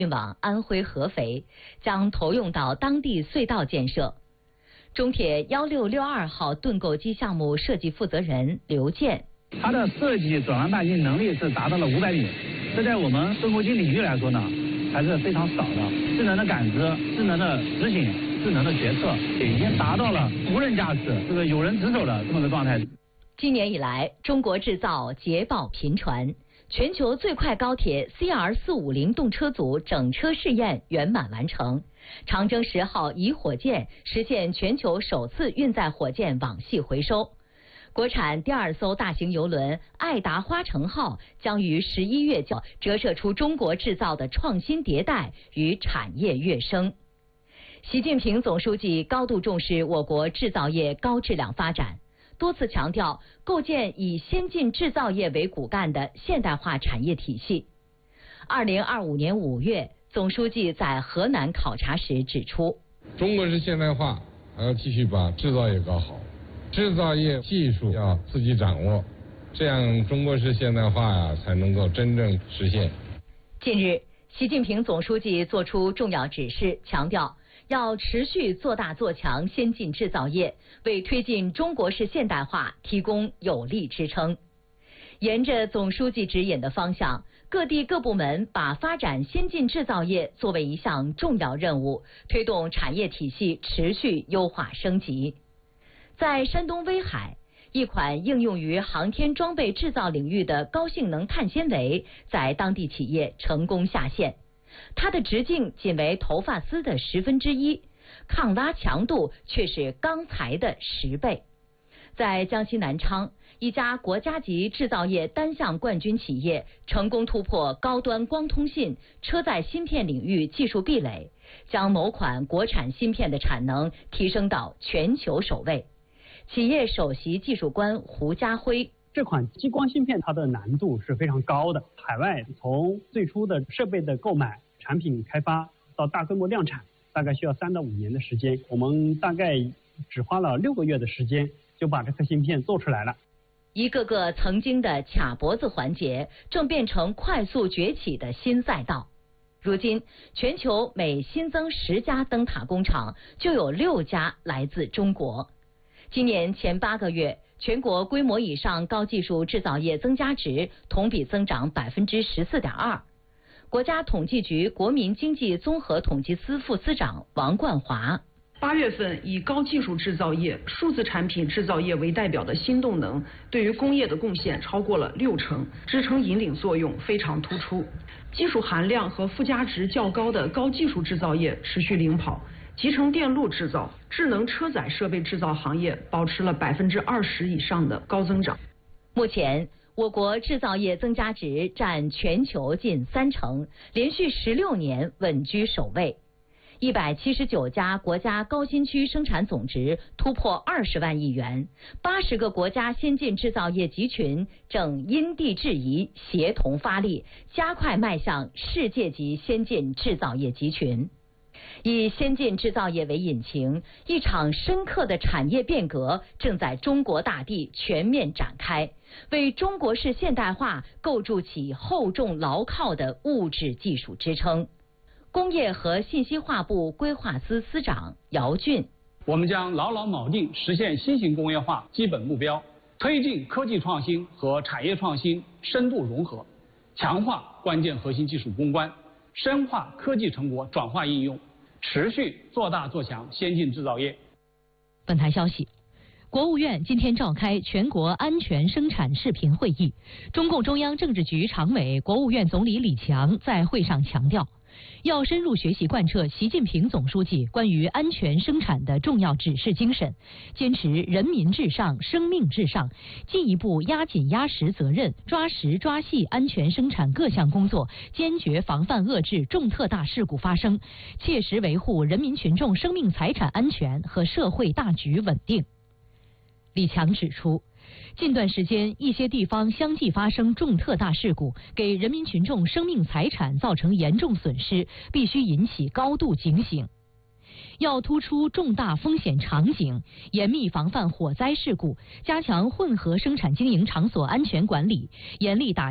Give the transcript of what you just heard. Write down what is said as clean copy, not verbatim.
运往安徽合肥，将投用到当地隧道建设。中铁1662号盾构机项目设计负责人刘健， 它的设计转弯半径能力是达到了500米，这在我们盾构机领域来说呢，还是非常少的。智能的感知、智能的执行、智能的决策，已经达到了无人驾驶、有人值守的这么个状态。 今年以来，中国制造捷报频传，全球最快高铁 CR450动车组整车试验圆满完成。长征10号乙火箭实现全球首次运载火箭网系回收。国产第2艘大型邮轮爱达花城号将于11月折射出中国制造的创新迭代与产业跃升。习近平总书记高度重视我国制造业高质量发展，多次强调构建以先进制造业为骨干的现代化产业体系。2025年5月，总书记在河南考察时指出， 中国式现代化还要继续把制造业搞好，制造业技术要自己掌握，这样中国式现代化才能够真正实现。 近日，习近平总书记作出重要指示，强调要持续做大做强先进制造业，为推进中国式现代化提供有力支撑。沿着总书记指引的方向，各地各部门把发展先进制造业作为一项重要任务，推动产业体系持续优化升级。在山东威海，一款应用于航天装备制造领域的高性能碳纤维在当地企业成功下线，它的直径仅为头发丝的1/10，抗拉强度却是钢材的10倍。在江西南昌，一家国家级制造业单项冠军企业成功突破高端光通信、车载芯片领域技术壁垒，将某款国产芯片的产能提升到全球首位。企业首席技术官胡家辉， 这款激光芯片它的难度是非常高的，海外从最初的设备的购买、产品开发到大规模量产，大概需要3到5年的时间，我们大概只花了6个月的时间就把这颗芯片做出来了。 一个个曾经的卡脖子环节正变成快速崛起的新赛道。如今，全球每新增10家灯塔工厂，就有6家来自中国。今年前8个月，全国规模以上高技术制造业增加值同比增长14.2%。国家统计局国民经济综合统计司副司长王冠华 ，8月份以高技术制造业、数字产品制造业为代表的新动能，对于工业的贡献超过了60%，支撑引领作用非常突出。技术含量和附加值较高的高技术制造业持续领跑，集成电路制造、智能车载设备制造行业保持了20%以上的高增长。 目前，我国制造业增加值占全球近30%，连续16年稳居首位。179家国家高新区生产总值突破20万亿元，80个国家先进制造业集群正因地制宜，协同发力，加快迈向世界级先进制造业集群。以先进制造业为引擎，一场深刻的产业变革正在中国大地全面展开，为中国式现代化构筑起厚重牢靠的物质技术支撑。工业和信息化部规划司司长姚俊， 我们将牢牢铆定实现新型工业化基本目标，推进科技创新和产业创新深度融合，强化关键核心技术攻关，深化科技成果转化应用，持续做大做强先进制造业。 本台消息，国务院今天召开全国安全生产视频会议，中共中央政治局常委、国务院总理李强在会上强调，要深入学习贯彻习近平总书记关于安全生产的重要指示精神，坚持人民至上、生命至上，进一步压紧压实责任，抓实抓细安全生产各项工作，坚决防范遏制重特大事故发生，切实维护人民群众生命财产安全和社会大局稳定。李强指出，近段时间，一些地方相继发生重特大事故，给人民群众生命财产造成严重损失，必须引起高度警醒。要突出重大风险场景，严密防范火灾事故，加强混合生产经营场所安全管理，严厉打击